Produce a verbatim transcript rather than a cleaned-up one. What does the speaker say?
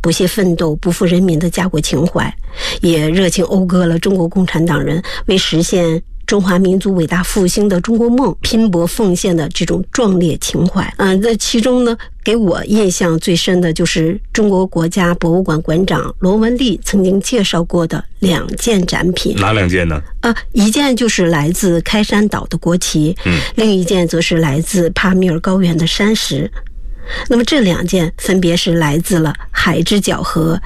不懈奋斗、不负人民的家国情怀，也热情讴歌了中国共产党人为实现中华民族伟大复兴的中国梦拼搏奉献的这种壮烈情怀。嗯，那其中呢，给我印象最深的就是中国国家博物馆馆长罗文丽曾经介绍过的两件展品。 哪两件呢？ 呃，一件就是来自开山岛的国旗， 嗯， 另一件则是来自帕米尔高原的山石。那么这两件分别是来自了海之角和